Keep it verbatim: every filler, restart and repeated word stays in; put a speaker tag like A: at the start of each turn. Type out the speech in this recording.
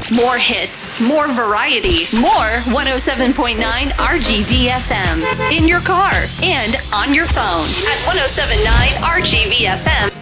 A: More hits, more variety, more one oh seven point nine R G V F M. In your car and on your phone at one oh seven point nine R G V F M.